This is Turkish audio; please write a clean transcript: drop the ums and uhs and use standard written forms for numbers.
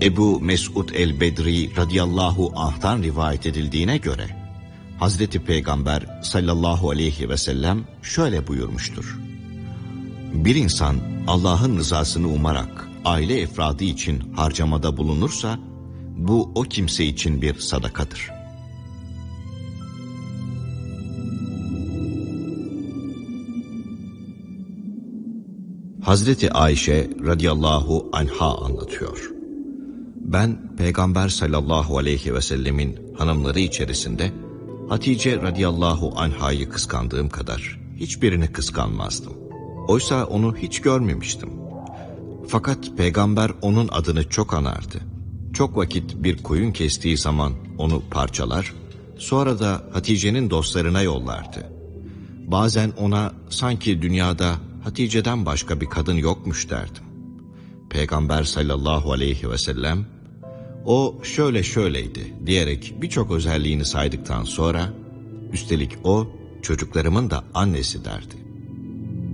Ebu Mesud el-Bedri radıyallahu anh'tan rivayet edildiğine göre Hazreti Peygamber sallallahu aleyhi ve sellem şöyle buyurmuştur: bir insan Allah'ın rızasını umarak aile efradı için harcamada bulunursa bu o kimse için bir sadakadır. Hazreti Ayşe radıyallahu anha anlatıyor: ben Peygamber sallallahu aleyhi ve sellemin hanımları içerisinde Hatice radıyallahu anhayı kıskandığım kadar hiçbirini kıskanmazdım. Oysa onu hiç görmemiştim. Fakat Peygamber onun adını çok anardı. Çok vakit bir koyun kestiği zaman onu parçalar, sonra da Hatice'nin dostlarına yollardı. Bazen ona sanki dünyada Hatice'den başka bir kadın yokmuş derdim. Peygamber sallallahu aleyhi ve sellem, o şöyle şöyleydi diyerek birçok özelliğini saydıktan sonra, üstelik o çocuklarımın da annesi derdi.